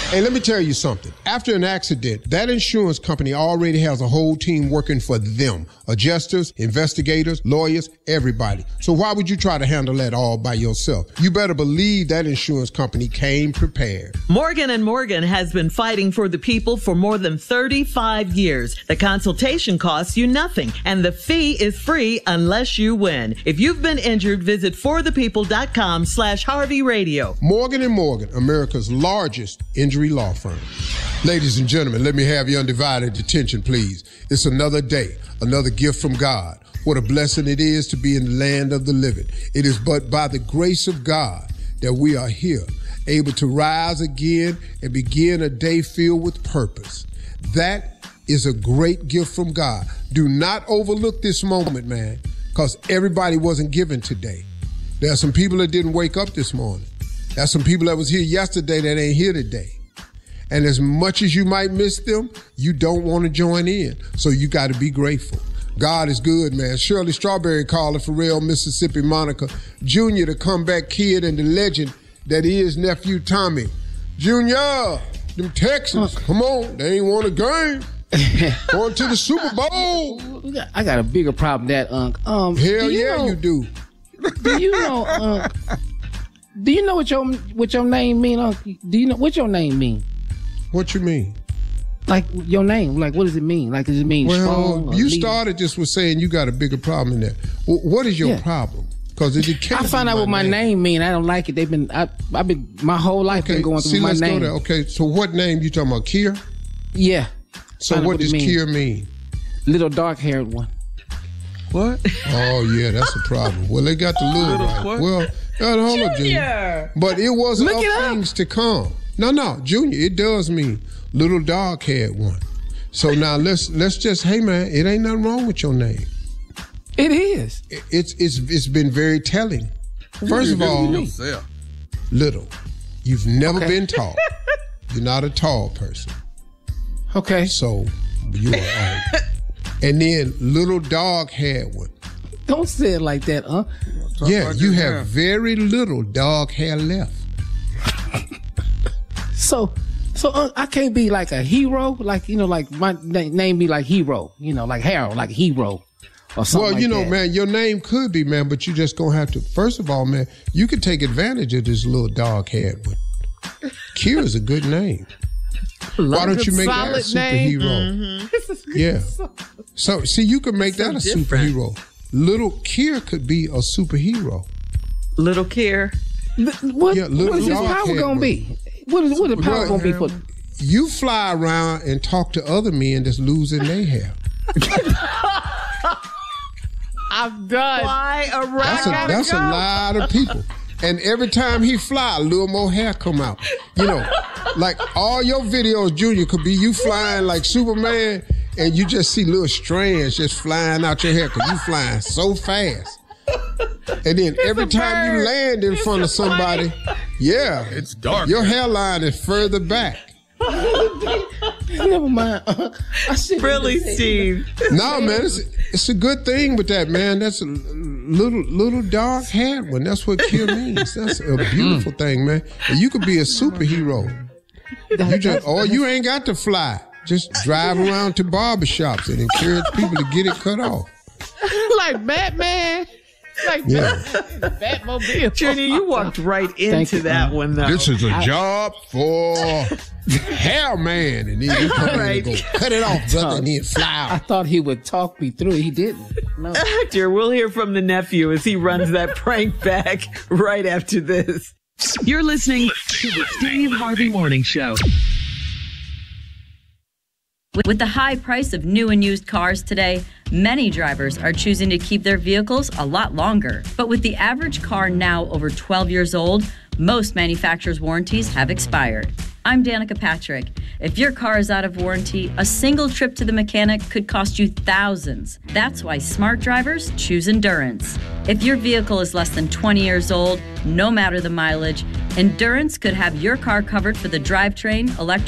Hey, let me tell you something. After an accident, that insurance company already has a whole team working for them. Adjusters, investigators, lawyers, everybody. So why would you try to handle that all by yourself? You better believe that insurance company came prepared. Morgan & Morgan has been fighting for the people for more than 35 years. The consultation costs you nothing, and the fee is free unless you win. If you've been injured, visit forthepeople.com/Harvey Radio. Morgan & Morgan, America's largest injury law firm. Ladies and gentlemen, let me have your undivided attention, please. It's another day, another gift from God. What a blessing it is to be in the land of the living. It is but by the grace of God that we are here, able to rise again and begin a day filled with purpose. That is a great gift from God. Do not overlook this moment, man, because everybody wasn't given today. There are some people that didn't wake up this morning. There's some people that was here yesterday that ain't here today. And as much as you might miss them, you don't want to join in. So you got to be grateful. God is good, man. Shirley Strawberry Caller, Pharrell, Mississippi, Monica, Junior, the comeback kid and the legend that is nephew Tommy. Junior, them Texans, come on, they ain't won a game. Going to the Super Bowl. I got a bigger problem than that, Unc. Hell yeah, you do. Do you know, do you know what your name mean, Unc? Do you know what your name mean? What you mean? Like your name, like what does it mean? Like does it mean strong? Well, you started just with saying you got a bigger problem than that. What is your problem? Because it can't. I found out what my name mean. I don't like it. I've been my whole life been going through my name. Go there. Okay, so what name you talking about? Kier? Yeah. So what does Kier mean? Little dark-haired one. What? Oh yeah, that's a problem. Well, they got the little right. What? Well, hold up, Junior. But it wasn't of things to come. No, Junior, it does mean little dog-haired one. So now let's just, hey man, it ain't nothing wrong with your name. It is. It's been very telling. First of all, little. You've never been tall. You're not a tall person. Okay. So you are all right. And then little dog-haired one. Don't say it like that, huh? Yeah, you have very little dog hair left. So I can't be like a hero, like, like my name be like Hero, like Harold, like Hero or something. Well, that. Man, your name could be, man, but you just gonna have to, first of all, man, you could take advantage of this little dog-haired one. Kier is a good name. Why don't you make that a superhero? Mm-hmm. Yeah. So, see, you could make that a superhero. Little Kier could be a superhero. Little Kier? What is his power going to be? What is the power going to be for? You fly around and talk to other men that's losing their hair. I'm done. Fly around. That's a lot of people. And every time he fly, a little more hair come out. Like all your videos, Junior, could be you flying like Superman, and you just see little strands just flying out your hair because you flying so fast. And then every time you land in front of somebody, it's dark. Your hairline is further back. Never mind. Really, Steve? No, man, it's a good thing with that, man. That's a little dark haired one. That's what Kier means. That's a beautiful thing, man. And you could be a superhero. You ain't got to fly. Just drive around to barbershops and encourage people to get it cut off. Like Batman. Like Batmobile. Junior, you walked right into that one, though. This is a job for hair man. And then you come in and go, cut it off, brother, and then fly out. I thought he would talk me through it. He didn't. No. Actor, we'll hear from the nephew as he runs that prank back right after this. You're listening to the Steve Harvey Morning Show. With the high price of new and used cars today, many drivers are choosing to keep their vehicles a lot longer. But with the average car now over 12 years old, most manufacturers' warranties have expired. I'm Danica Patrick. If your car is out of warranty, a single trip to the mechanic could cost you thousands. That's why smart drivers choose Endurance. If your vehicle is less than 20 years old, no matter the mileage, Endurance could have your car covered for the drivetrain, electric,